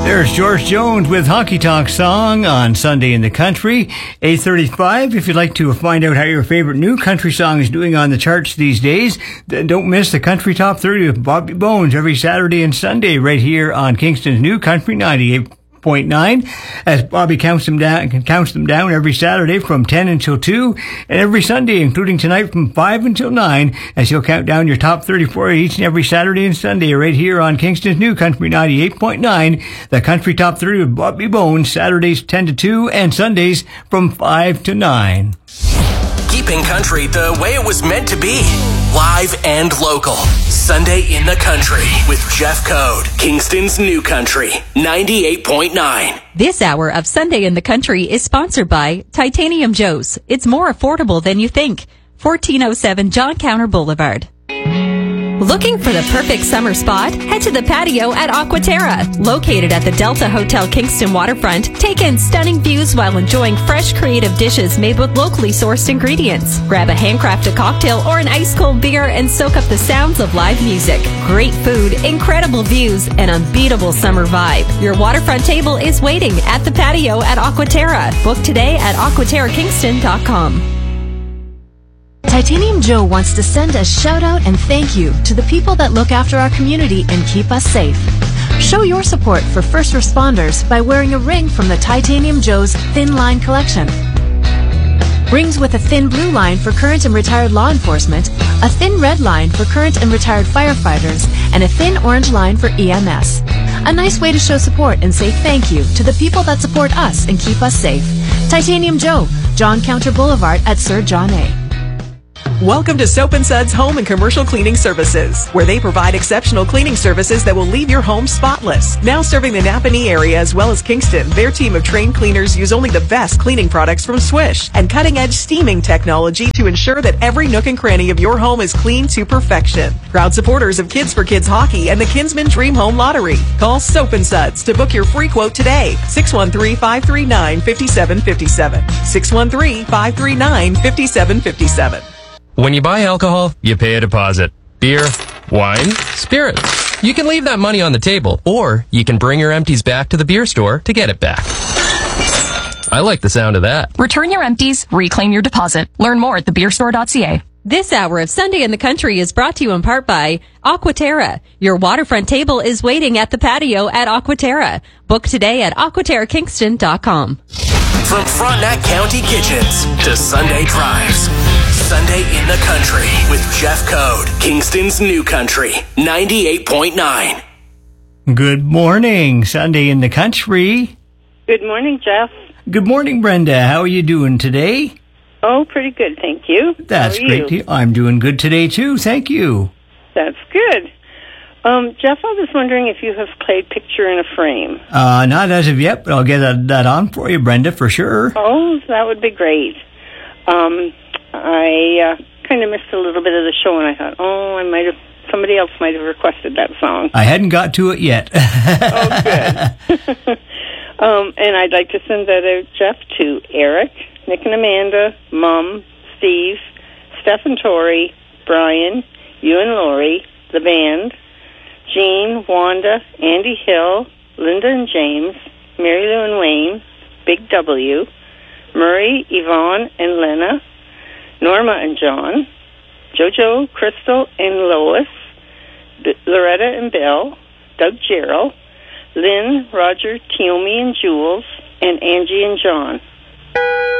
There's George Jones with Honky Tonk Song on Sunday in the Country, 8:35. If you'd like to find out how your favorite new country song is doing on the charts these days, then don't miss the Country Top 30 with Bobby Bones every Saturday and Sunday right here on Kingston's New Country 98.9, as Bobby counts them down every Saturday from 10 until 2, and every Sunday, including tonight from 5 until 9, as he'll count down your top 34 each and every Saturday and Sunday right here on Kingston's New Country 98.9, the Country Top 30 with Bobby Bones, Saturdays 10 to 2 and Sundays from 5 to 9. Keeping country the way it was meant to be. Live and local. Sunday in the Country with Jeff Code. Kingston's New Country 98.9. This hour of Sunday in the Country is sponsored by Titanium Joe's. It's more affordable than you think. 1407 John Counter Boulevard. Looking for the perfect summer spot? Head to the patio at Aquaterra. Located at the Delta Hotel Kingston waterfront, take in stunning views while enjoying fresh, creative dishes made with locally sourced ingredients. Grab a handcrafted cocktail or an ice-cold beer and soak up the sounds of live music. Great food, incredible views, and unbeatable summer vibe. Your waterfront table is waiting at the patio at Aquaterra. Book today at aquaterrakingston.com. Titanium Joe wants to send a shout out and thank you to the people that look after our community and keep us safe. Show your support for first responders by wearing a ring from the Titanium Joe's Thin Line collection. Rings with a thin blue line for current and retired law enforcement, a thin red line for current and retired firefighters, and a thin orange line for EMS. A nice way to show support and say thank you to the people that support us and keep us safe. Titanium Joe, John Counter Boulevard at Sir John A. Welcome to Soap & Suds Home and Commercial Cleaning Services, where they provide exceptional cleaning services that will leave your home spotless. Now serving the Napanee area as well as Kingston, their team of trained cleaners use only the best cleaning products from Swish and cutting-edge steaming technology to ensure that every nook and cranny of your home is clean to perfection. Proud supporters of Kids for Kids Hockey and the Kinsman Dream Home Lottery. Call Soap & Suds to book your free quote today. 613-539-5757. 613-539-5757. When you buy alcohol, you pay a deposit. Beer, wine, spirits. You can leave that money on the table, or you can bring your empties back to the beer store to get it back. I like the sound of that. Return your empties, reclaim your deposit. Learn more at thebeerstore.ca. This hour of Sunday in the Country is brought to you in part by Aquaterra. Your waterfront table is waiting at the patio at Aquaterra. Book today at aquaterrakingston.com. From Frontenac County Kitchens to Sunday Drives. Sunday in the Country with Jeff Code. Kingston's New Country 98.9. Good morning, Sunday in the Country. Good morning, Jeff. Good morning, Brenda. How are you doing today? Oh, pretty good, thank you. That's great. I'm doing good today, too. Thank you. That's good. Jeff, I was wondering if you have played Picture in a Frame. Not as of yet, but I'll get that on for you, Brenda, for sure. Oh, that would be great. I kind of missed a little bit of the show, and I thought, somebody else might have requested that song. I hadn't got to it yet. Oh, good. And I'd like to send that out, Jeff, to Eric, Nick and Amanda, Mom, Steve, Steph and Tori, Brian, you and Lori, the band, Jean, Wanda, Andy Hill, Linda and James, Mary Lou and Wayne, Big W, Murray, Yvonne and Lena, Norma and John, Jojo, Crystal and Lois, Loretta and Bill, Doug Gerald, Lynn, Roger, Tiomi and Jules, and Angie and John.